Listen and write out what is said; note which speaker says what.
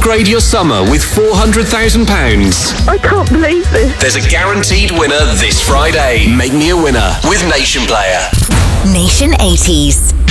Speaker 1: upgrade your summer with £400,000.
Speaker 2: I can't believe this.
Speaker 1: There's a guaranteed winner this Friday. Make me a winner with Nation Player.
Speaker 3: Nation 80s.